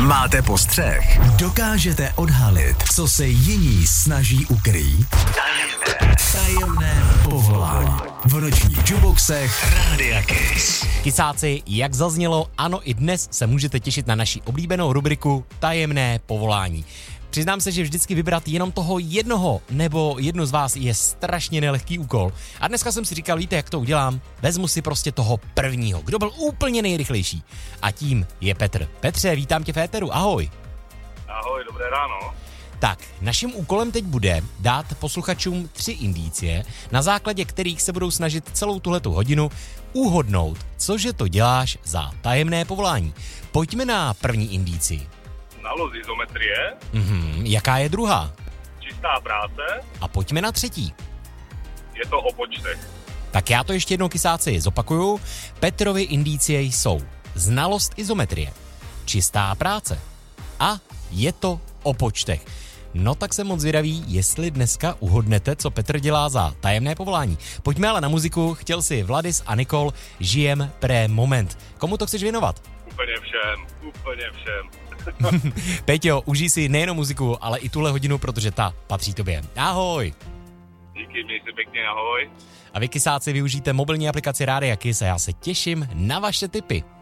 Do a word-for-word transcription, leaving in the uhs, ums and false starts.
Máte postřeh? Dokážete odhalit, co se jiní snaží ukrýt? Tajemné, tajemné povolání. V nočních juboxech Rádia Kiss. Kysáci, jak zaznělo, ano, i dnes se můžete těšit na naši oblíbenou rubriku Tajemné povolání. Přiznám se, že vždycky vybrat jenom toho jednoho nebo jednu z vás je strašně nelehký úkol. A dneska jsem si říkal, víte, jak to udělám? Vezmu si prostě toho prvního, kdo byl úplně nejrychlejší. A tím je Petr. Petře, vítám tě v éteru, ahoj. Ahoj, dobré ráno. Tak, naším úkolem teď bude dát posluchačům tři indicie, na základě kterých se budou snažit celou tuhletu hodinu uhodnout, cože to děláš za tajemné povolání. Pojďme na první indici. Znalost izometrie. Mhm, jaká je druhá? Čistá práce. A pojďme na třetí. Je to o počtech. Tak já to ještě jednou, kysáci, zopakuju. Petrovy indicie jsou znalost izometrie, čistá práce a je to o počtech. No tak jsem moc zvědavý, jestli dneska uhodnete, co Petr dělá za tajemné povolání. Pojďme ale na muziku, chtěl si Vladis a Nikol, Žijem pré moment. Komu to chceš věnovat? Úplně všem, úplně všem. Peťo, užij si nejenom muziku, ale i tuhle hodinu, protože ta patří tobě. Ahoj! Díky, měj se pěkně, ahoj. A vy, kysáci, využijte mobilní aplikaci Rádia Kiss a já se těším na vaše tipy.